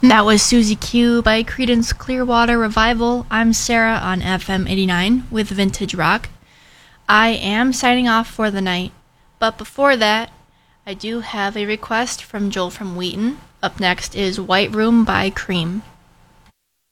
That was Susie Q by Creedence Clearwater Revival. I'm Sarah on FM 89 with Vintage Rock. I am signing off for the night, but before that, I do have a request from Joel from Wheaton. Up next is White Room by Cream.